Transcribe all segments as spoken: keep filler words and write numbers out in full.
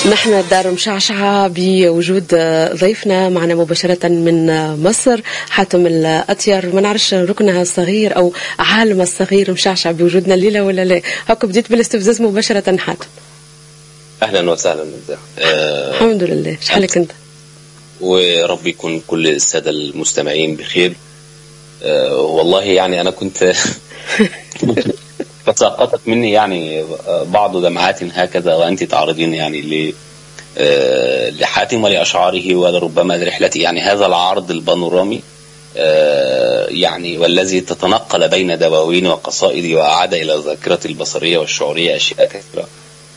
نحن الدار مشعشعة بوجود ضيفنا معنا مباشرة من مصر حاتم الأطير. ما نعرفش ركنها الصغير أو عالم الصغير مشعشع بوجودنا الليلة ولا لا؟ هكا بديت بالاستفزاز مباشرة. حاتم أهلا وسهلا. أه الحمد لله. شحالك أنت؟ وربي يكون كل السادة المستمعين بخير. أه والله يعني أنا كنت تساقطت مني يعني بعض دمعات هكذا وأنت تعرضين يعني ل لحاتم ولأشعاره ولربما لرحلته، يعني هذا العرض البانورامي يعني والذي تتنقل بين دواوين وقصائد وأعاد إلى ذاكرتي البصرية والشعورية أشياء كثيرة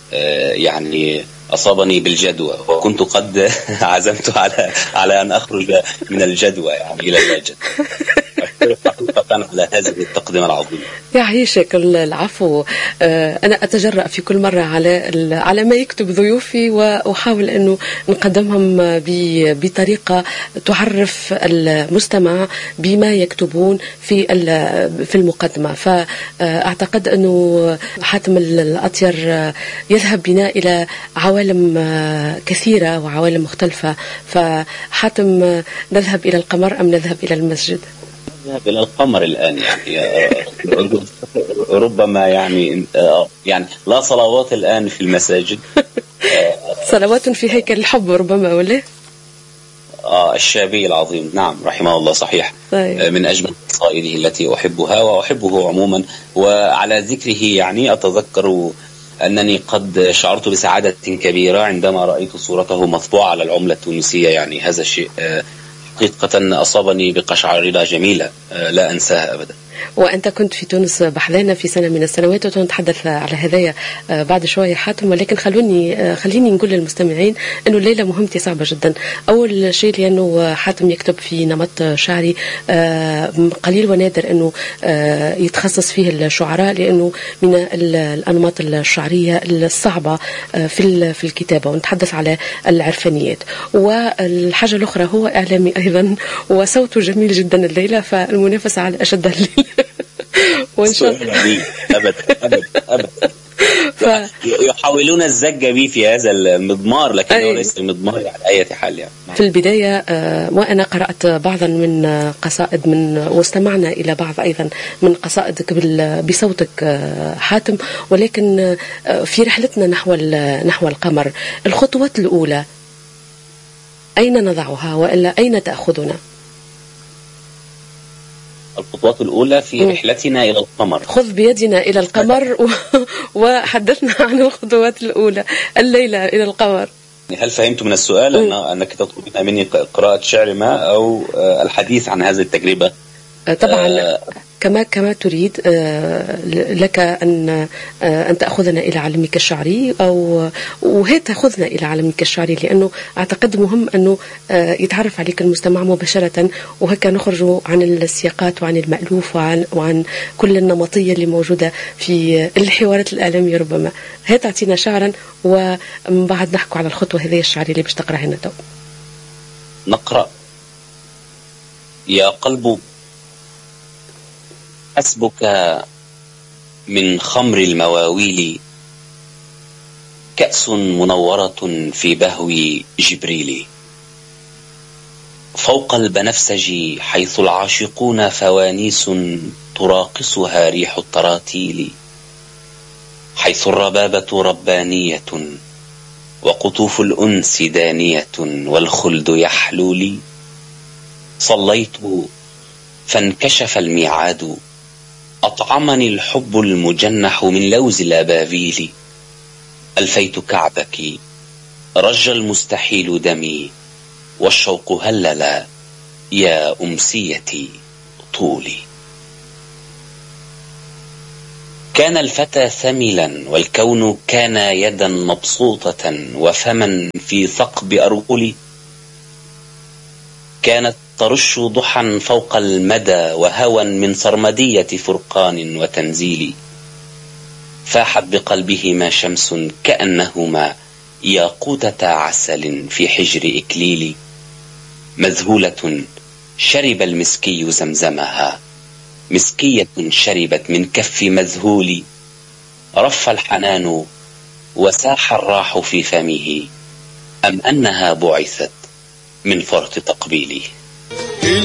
يعني أصابني بالجدوى، وكنت قد عزمت على على أن أخرج من الجدوى يعني إلى اللاجد. حقيقة على هذه التقدمة العظيمة. يعيشك العفو. أنا أتجرأ في كل مرة على على ما يكتب ضيوفي وأحاول أنه نقدمهم بطريقة تعرف المستمع بما يكتبون في في المقدمة. فأعتقد أنه حاتم الأطير يذهب بنا إلى عوالم كثيرة وعوالم مختلفة. فحاتم، نذهب إلى القمر أم نذهب إلى المسجد؟ نذهب إلى القمر الآن يعني ربما يعني يعني لا صلوات الآن في المساجد، صلوات في هيكل الحب ربما، ولا آه الشابي العظيم. نعم رحمه الله. صحيح. طيب. من أجمل قصائده التي أحبها وأحبه عموما. وعلى ذكره يعني أتذكر أنني قد شعرت بسعادة كبيرة عندما رأيت صورته مطبوعة على العملة التونسية. يعني هذا الشيء حقيقة أصابني بقشعريرة جميلة لا أنساها أبدا. وأنت كنت في تونس بحذانا في سنة من السنوات ونتحدث على هذايا بعد شوية حاتم، ولكن خلوني خليني نقول للمستمعين أنه الليلة مهمتي صعبة جدا. أول شيء لأنه حاتم يكتب في نمط شعري قليل ونادر أنه يتخصص فيه الشعراء، لأنه من الأنماط الشعرية الصعبة في في الكتابة، ونتحدث على العرفانيات. والحاجة الأخرى هو إعلامي أيضا وصوته جميل جدا الليلة، فالمنافسة على أشد الليل. وإن شاء الله أبدا أبدا أبدا ف... يحاولون الزج بي في هذا المضمار، لكنه أي... ليس المضمار على أي حال يعني. في البداية آه وأنا قرأت بعضا من قصائد من واستمعنا إلى بعض أيضا من قصائدك بصوتك آه حاتم، ولكن آه في رحلتنا نحو نحو القمر، الخطوات الأولى أين نضعها وإلا أين تأخذنا؟ الخطوات الأولى في رحلتنا إلى القمر. خذ بيدنا إلى القمر و... وحدثنا عن الخطوات الأولى الليلة إلى القمر. هل فهمت من السؤال أن أنك تطلبين مني قراءة شعر ما أو الحديث عن هذه التجربة؟ طبعا آه كما كما تريد. لك أن أن تأخذنا إلى عالمك الشعري، أو وهي تأخذنا إلى عالمك الشعري، لأنه أعتقد مهم أنه يتعرف عليك المستمع مباشرة، وهكا نخرج عن السياقات وعن المألوف وعن وعن كل النمطية اللي موجودة في الحوارات الإعلامية. ربما هي تعطينا شعرا ومن بعد نحكوا على الخطوة هذه الشعرية اللي باش تقرأ هنا تو. نقرأ. يا قلب حسبك من خمر المواويل كأس منورة في بهو جبريل، فوق البنفسج حيث العاشقون فوانيس تراقصها ريح التراتيل، حيث الربابة ربانية وقطوف الأنس دانية والخلد يحلو لي، صليت فانكشف الميعاد، أطعمني الحب المجنح من لوز الأبابيل، ألفيت كعبك رج المستحيل دمي، والشوق هلل يا أمسيتي طولي. كان الفتى ثملا والكون كان يدا مبسوطة وفما في ثقب أرجلي، كانت ترش ضحى فوق المدى وهوى من سرمدية فرقان وتنزيل، فاحت بقلبهما شمس كأنهما ياقوتة عسل في حجر إكليل، مذهولة شرب المسكي زمزمها، مسكية شربت من كف مذهول، رف الحنان وساح الراح في فمه، أم أنها بعثت من فرط تقبيلي؟